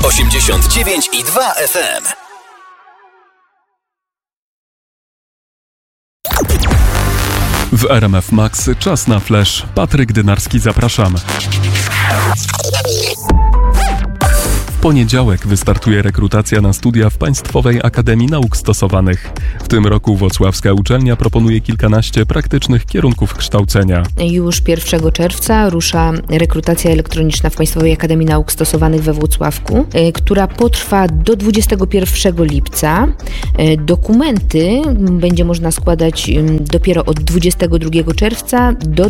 89,2 FM. W RMF Max czas na flash. Patryk Dynarski, zapraszam. W poniedziałek wystartuje rekrutacja na studia w Państwowej Akademii Nauk Stosowanych. W tym roku włocławska uczelnia proponuje kilkanaście praktycznych kierunków kształcenia. Już 1 czerwca rusza rekrutacja elektroniczna w Państwowej Akademii Nauk Stosowanych we Włocławku, która potrwa do 21 lipca. Dokumenty będzie można składać dopiero od 22 czerwca do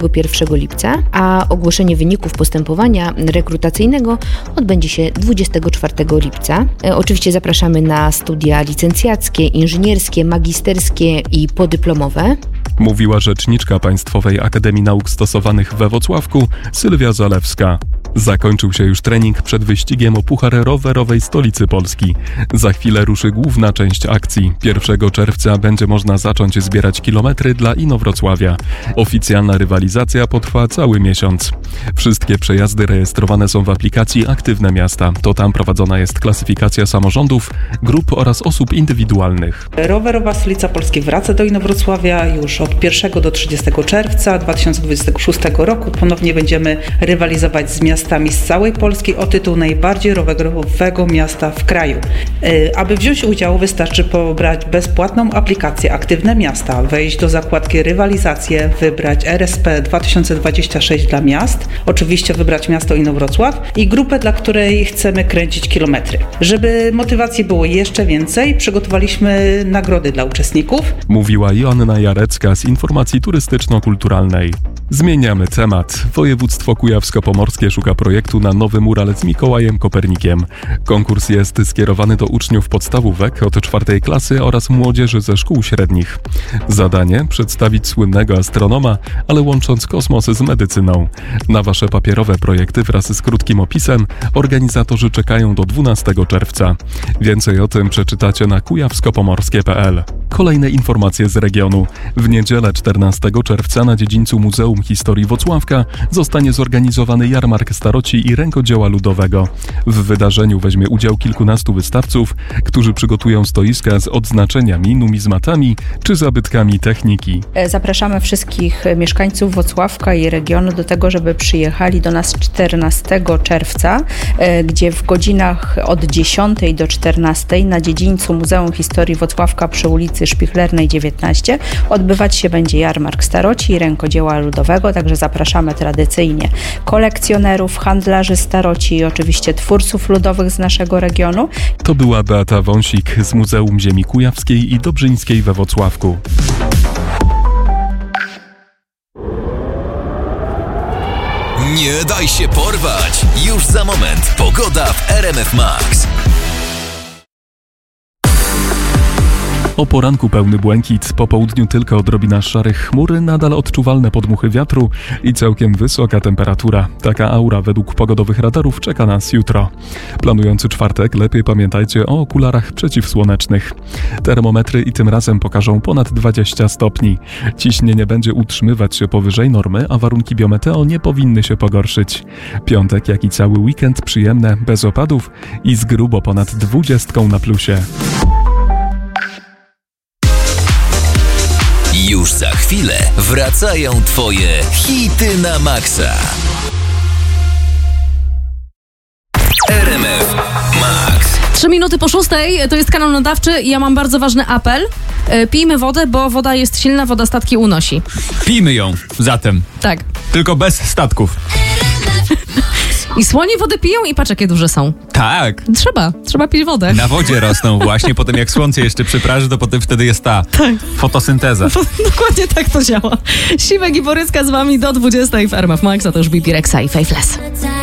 21 lipca, a ogłoszenie wyników postępowania rekrutacyjnego odbędzie się 24 lipca. Oczywiście zapraszamy na studia licencjackie, inżynierskie, magisterskie i podyplomowe. Mówiła rzeczniczka Państwowej Akademii Nauk Stosowanych we Włocławku Sylwia Zalewska. Zakończył się już trening przed wyścigiem o Puchar Rowerowej Stolicy Polski. Za chwilę ruszy główna część akcji. 1 czerwca będzie można zacząć zbierać kilometry dla Inowrocławia. Oficjalna rywalizacja potrwa cały miesiąc. Wszystkie przejazdy rejestrowane są w aplikacji Aktywne Miasta. To tam prowadzona jest klasyfikacja samorządów, grup oraz osób indywidualnych. Rowerowa Stolica Polski wraca do Inowrocławia już od 1 do 30 czerwca 2026 roku. Ponownie będziemy rywalizować z miastami z całej Polski o tytuł najbardziej rowerowego miasta w kraju. Aby wziąć udział, wystarczy pobrać bezpłatną aplikację Aktywne Miasta, wejść do zakładki Rywalizacje, wybrać RSP 2026 dla miast, oczywiście wybrać miasto Inowrocław i grupę, dla której chcemy kręcić kilometry. Żeby motywacji było jeszcze więcej, przygotowaliśmy nagrody dla uczestników. Mówiła Joanna Jarecka z Informacji Turystyczno-Kulturalnej. Zmieniamy temat. Województwo kujawsko-pomorskie szuka projektu na nowy mural z Mikołajem Kopernikiem. Konkurs jest skierowany do uczniów podstawówek od 4 klasy oraz młodzieży ze szkół średnich. Zadanie: przedstawić słynnego astronoma, ale łącząc kosmos z medycyną. Na wasze papierowe projekty wraz z krótkim opisem organizatorzy czekają do 12 czerwca. Więcej o tym przeczytacie na kujawskopomorskie.pl. Kolejne informacje z regionu. W niedzielę 14 czerwca na dziedzińcu Muzeum Historii Włocławka zostanie zorganizowany jarmark staroci i rękodzieła ludowego. W wydarzeniu weźmie udział kilkunastu wystawców, którzy przygotują stoiska z odznaczeniami, numizmatami czy zabytkami techniki. Zapraszamy wszystkich mieszkańców Włocławka i regionu do tego, żeby przyjechali do nas 14 czerwca, gdzie w godzinach od 10 do 14 na dziedzińcu Muzeum Historii Włocławka przy ulicy Szpichlernej 19 odbywać się będzie jarmark staroci i rękodzieła ludowego, także zapraszamy tradycyjnie kolekcjonerów, handlarzy staroci i oczywiście twórców ludowych z naszego regionu. To była Beata Wąsik z Muzeum Ziemi Kujawskiej i Dobrzyńskiej we Włocławku. Nie daj się porwać! Już za moment pogoda w RMF Max. O poranku pełny błękit, po południu tylko odrobina szarych chmur, nadal odczuwalne podmuchy wiatru i całkiem wysoka temperatura. Taka aura według pogodowych radarów czeka nas jutro. Planujący czwartek, lepiej pamiętajcie o okularach przeciwsłonecznych. Termometry i tym razem pokażą ponad 20 stopni. Ciśnienie będzie utrzymywać się powyżej normy, a warunki biometeo nie powinny się pogorszyć. Piątek, jak i cały weekend przyjemne, bez opadów i z grubo ponad 20 na plusie. Już za chwilę wracają twoje hity na maksa. RMF Max. 3 minuty po 6 to jest kanał nadawczy i ja mam bardzo ważny apel. Pijmy wodę, bo woda jest silna, woda statki unosi. Pijmy ją zatem. Tak. Tylko bez statków. I słonie wodę piją i patrz, jakie duże są. Tak. Trzeba pić wodę. Na wodzie rosną właśnie, potem jak słońce jeszcze przypraży, to potem wtedy jest ta fotosynteza. Dokładnie tak to działa. Siwek i Boryska z wami do 20 w RMF Max, a to już Bibi Rexa i Faithless.